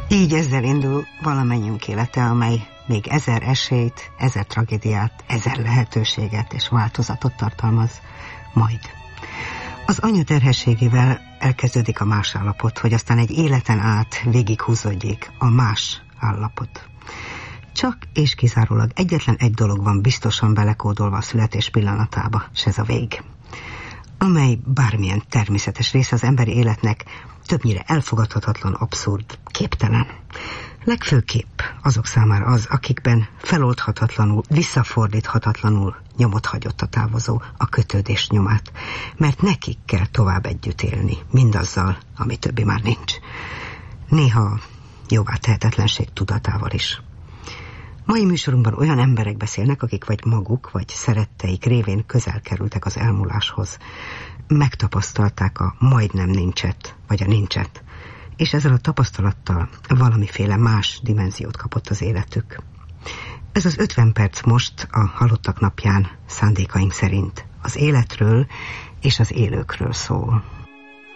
Így ezzel indul valamennyünk élete, amely még 1000 esélyt, 1000 tragédiát, 1000 lehetőséget és változatot tartalmaz majd. Az anya terhességével elkezdődik a más állapot, hogy aztán egy életen át végighúzódjék a más állapot. Csak és kizárólag egyetlen egy dolog van biztosan belekódolva a születés pillanatába, és ez a vég, amely bármilyen természetes része az emberi életnek többnyire elfogadhatatlan, abszurd, képtelen. Legfőképp azok számára az, akikben feloldhatatlanul, visszafordíthatatlanul nyomot hagyott a távozó, a kötődés nyomát, mert nekik kell tovább együtt élni, mindazzal, ami többi már nincs. Néha jóvá tehetetlenség tudatával is. Mai műsorunkban olyan emberek beszélnek, akik vagy maguk, vagy szeretteik révén közel kerültek az elmúláshoz. Megtapasztalták a majdnem nincset, vagy a nincset, és ezzel a tapasztalattal valamiféle más dimenziót kapott az életük. Ez az 50 perc most a Halottak napján szándékaink szerint az életről és az élőkről szól.